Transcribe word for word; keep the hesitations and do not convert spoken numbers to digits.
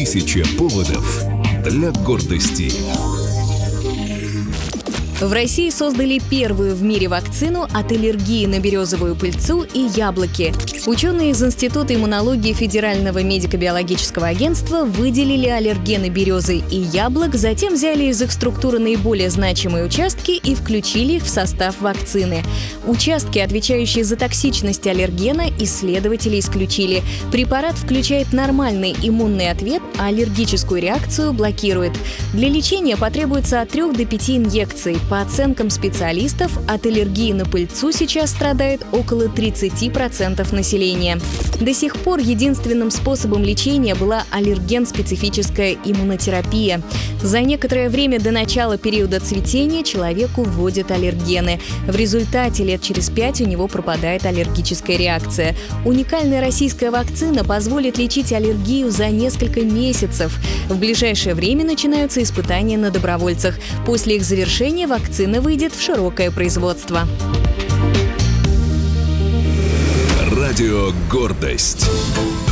Тысяча поводов для гордости. В России создали первую в мире вакцину от аллергии на березовую пыльцу и яблоки. Ученые из Института иммунологии Федерального медико-биологического агентства выделили аллергены березы и яблок, затем взяли из их структуры наиболее значимые участки и включили их в состав вакцины. Участки, отвечающие за токсичность аллергена, исследователи исключили. Препарат включает нормальный иммунный ответ, а аллергическую реакцию блокирует. Для лечения потребуется от трёх до пяти инъекций. По оценкам специалистов, от аллергии на пыльцу сейчас страдает около тридцати процентов населения. До сих пор единственным способом лечения была аллерген-специфическая иммунотерапия. За некоторое время до начала периода цветения человеку вводят аллергены. В результате лет через пять у него пропадает аллергическая реакция. Уникальная российская вакцина позволит лечить аллергию за несколько месяцев. В ближайшее время начинаются испытания на добровольцах. После их завершения вакцина выйдет в широкое производство. Радио «Гордость».